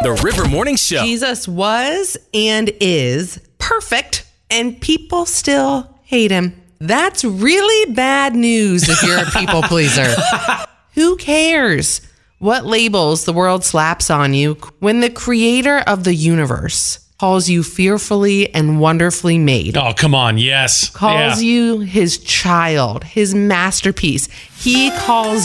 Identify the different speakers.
Speaker 1: The River Morning Show.
Speaker 2: Jesus was and is perfect, and people still hate him. That's really bad news if you're a people pleaser. Who cares what labels the world slaps on you when the creator of the universe calls you fearfully and wonderfully made?
Speaker 3: Oh, come on. Yes.
Speaker 2: Calls you his child, his masterpiece. He calls